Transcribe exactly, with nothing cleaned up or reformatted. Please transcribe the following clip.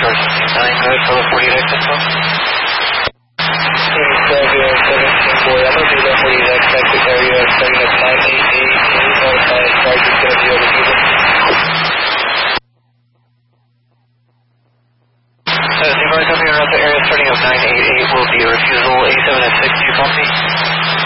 Argentina nine, go ahead, follow forty-eight exit twelve.